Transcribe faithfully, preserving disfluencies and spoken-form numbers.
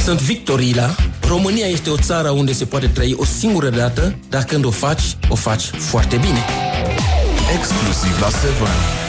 Sunt Victorila. România este o țară unde se poate trăi o singură dată, dar când o faci, o faci foarte bine. Exclusiv la Seven.